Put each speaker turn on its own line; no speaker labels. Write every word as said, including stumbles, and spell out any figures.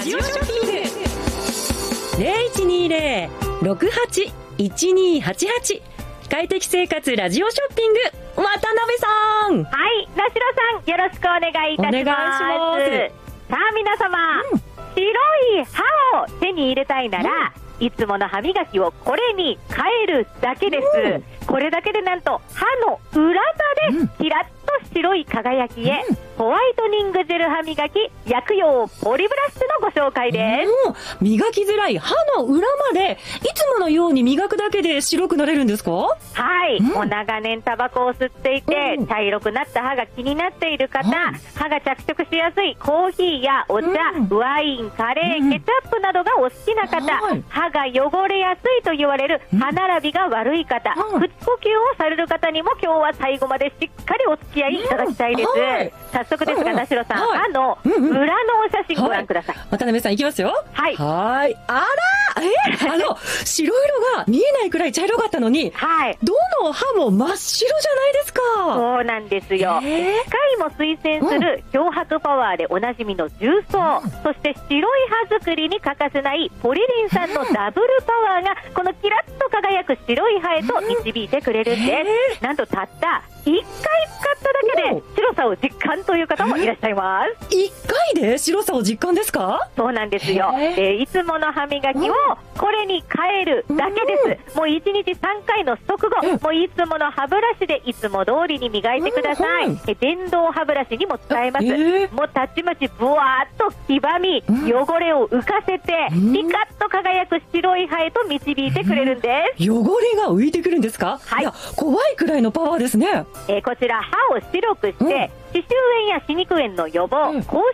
ジオショッピング ゼロいちにゼロ ろくはち いちにはちはち 快適生活ラジオショッピング、渡辺さん。
はい、なしろさん、よろしくお願いいたします。
お願いします。
さあ皆様、うん、白い歯を手に入れたいなら、うん、いつもの歯磨きをこれに変えるだけです、うん、これだけでなんと歯の裏までキラッと白い輝きへ、うん、ホワイトニングジェル歯磨き薬用ポリブラシのご紹介です。
うん、磨きづらい歯の裏までいつものように磨くだけで白くなれるんですか？
はい、うん、もう長年タバコを吸っていて、うん、茶色くなった歯が気になっている方、うん、歯が着色しやすいコーヒーやお茶、うん、ワイン、カレー、うん、ケチャップなどがお好きな方、はい、歯が汚れやすいと言われる歯並びが悪い方、うん、口呼吸をされる方にも今日は最後までしっかりお付き合いいただきたいです、うんはい、早速ですが、田代さん、はい、歯の裏のお写真ご覧ください、はい、
渡辺さんいきますよ。
はい
はい、あらえあの白色が見えないくらい茶色かったのに、はい、どの歯も真っ白じゃないですか。
そうなんですよ。機械も推薦する漂白パワーでおなじみの重曹、うん、そして白い歯作りに欠かせないポリリン酸のダブルパワーがこのキラッと輝く白い歯へと導いてくれるんです、なんとたったいっかい使っただけで白さを実感という方もいらっしゃいます。
いっかいで白さを実感ですか？
そうなんですよ、えー、いつもの歯磨きをこれに変えるだけです、うん、もういちにちさんかいの速度、うん、もういつもの歯ブラシでいつも通りに磨いてください、うん、え電動歯ブラシにも使えます、えー、もうたちまちブワーっと黄ばみ、うん、汚れを浮かせて、うん、ピカッと輝く白い歯へと導いてくれるんです、
うん、汚れが浮いてくるんですか？はい、いや怖いくらいのパワーですね。
えー、こちら歯を白くして、うん、歯周炎や歯肉炎の予防、うん、口